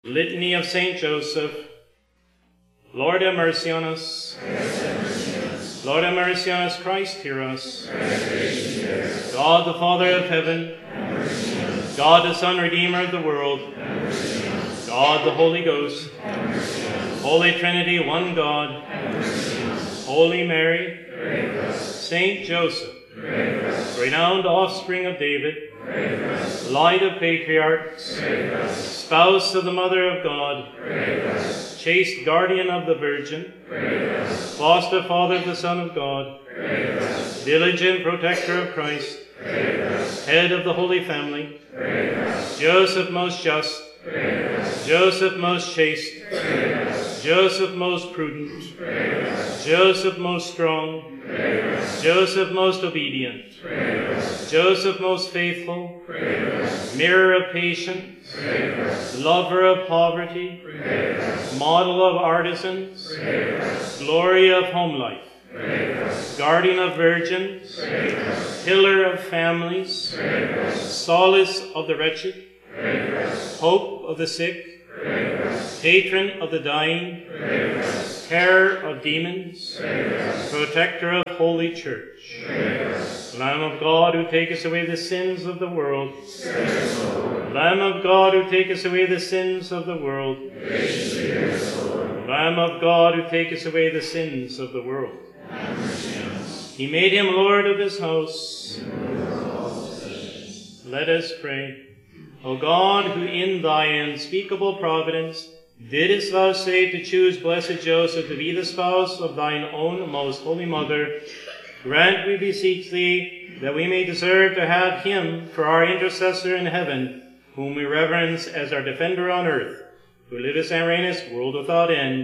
Litany of Saint Joseph. Lord have mercy on us. Lord have mercy on us. Christ hear us. God the Father of heaven, God the Son, Redeemer of the world, God the Holy Ghost, Holy Trinity, one God, Holy Mary, Saint Joseph, renowned offspring of David, light of patriarchs, spouse of the Mother of God, chaste guardian of the Virgin, foster father of the Son of God, diligent protector of Christ, head of the Holy Family, Joseph most just, Joseph most chaste, Joseph most prudent, Joseph most strong, Joseph most obedient, Joseph most faithful, mirror of patience, lover of poverty, model of artisans, glory of home life, guardian of virgins, pillar of families, solace of the wretched, hope of the sick, patron of the dying, terror of demons, protector of Holy Church, Lamb of God who takest away the sins of the world, Lamb of God who takest away the sins of the world, Lamb of God who takest away the sins of the world. He made him Lord of his house. Let us pray. O God, who in thy unspeakable providence didst vouchsafe to choose blessed Joseph to be the spouse of thine own most holy mother, grant, we beseech thee, that we may deserve to have him for our intercessor in heaven, whom we reverence as our defender on earth, who livest and reignest world without end.